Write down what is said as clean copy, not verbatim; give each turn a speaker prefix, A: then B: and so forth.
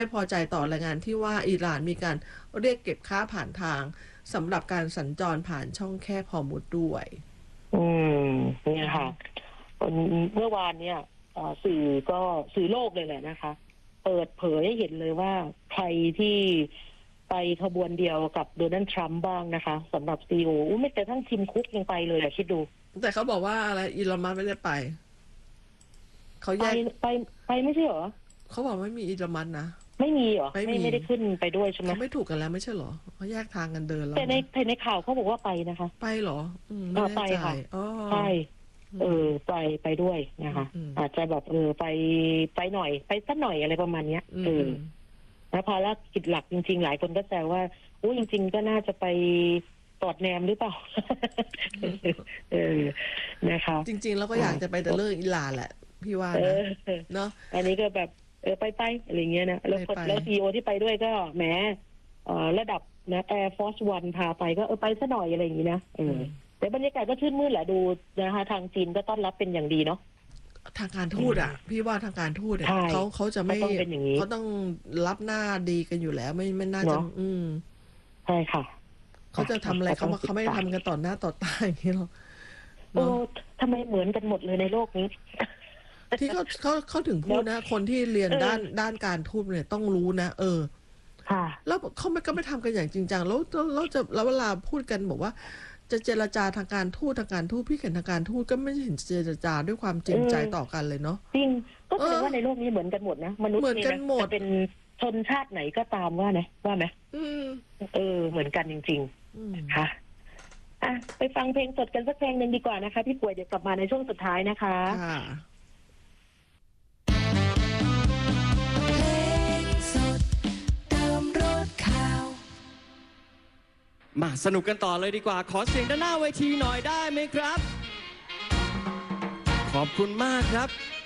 A: ไม่พอใจต่อรายงานที่ว่าอิหร่านมีการเรียกเก็บค่าผ่านทางสำหรับการสัญจรผ่านช่องแคบฮอร์มุซด้วย
B: เนี่ยค่ะเมื่อวานเนี่ยสื่อโลกเลยแหละนะคะ เปิดเผยให้เห็นเลยว่าใครที่ไปขบวนเดียวกับโดนัลด์ทรัมป์บ้างนะคะสำหรับซีอีโอไม่แต่ทั้งทีมคุกยังไปเลยคิดดู
A: แต่เขาบอกว่าอะไรอีลอนมัสก์ไม่ได้ไปเขาแยก
B: ไปไม่ใช่เหรอ
A: เขาบอกไม่มีอีลอนมัสก์นะ
B: ไม่มีเหรอไม่ได้ขึ้นไปด้วยใช่ไหม
A: เขาไม่ถูกกันแล้วไม่ใช่เหรอเขาแยกทางกันเดินแล้ว
B: แต่ในข่าวเขาบอกว่าไปนะคะ
A: ไปเหรอไม่แน่ใจ
B: ใช่ไปด้วยนะคะอาจจะแบบไปหน่อยไปสักหน่อยอะไรประมาณเนี้ยแล้วภารกิจหลักจริงๆหลายคนก็แซวว่าจริงๆก็น่าจะไปตอดแนมหรือเปล่านะคะ
A: จริงๆแล้วก็อยากจะไปแต่เรื่องอิหร่านแหละพี่ว่านะเนาะ
B: อันนี้ก็แบบไปอะไรเงี้ยนะแล้วซีโอที่ไปด้วยก็แหมระดับนะ Air Force One พาไปก็ไปซะหน่อยอะไรอย่างงี้นะแต่บรรยากาศก็ชื่นมื่นแหละดูนะคะทางจีนก็ต้อนรับเป็นอย่างดีเนาะ
A: ทางการทูตพี่ว่าทางการทูตเขาจะไม่เขาต้องรับหน้าดีกันอยู่แล้วไม่น่าจะ
B: ใช่ค่ะ
A: เขาจะทำอะไรเขาไม่ทำกันต่อหน้าต่อตาอย่างนี้หรอก
B: ทำไมเหมือนกันหมดเลยในโลกนี้
A: ที่เขาถึงพูดนะคนที่เรียนด้านการทูตเนี่ยต้องรู้นะ
B: ค่ะ
A: แล้วเขาก็ไม่ทำกันอย่างจริงจังแล้วเวลาพูดกันบอกว่าจะเจรจาทางการทูตพี่เห็นทางการทูตก็ไม่เห็นเจรจาด้วยความจริงใจต่อกันเลยเนาะ
B: จริงก็แสดงว่าในโลกนี้เหมือนกันหมดนะมนุษย์เนี่ยจะเป็นชนชาติไหนก็ตามว่าไหมเหมือนกันจริงๆค่ะไปฟังเพลงสดกันสักเพลงหนึ่งดีกว่านะคะพี่ป่วยเดี๋ยวกลับมาในช่วงสุดท้ายนะคะ
C: มาสนุกกันต่อเลยดีกว่าขอเสียงด้านหน้าเวทีหน่อยได้ไหมครับขอบคุณมากครับ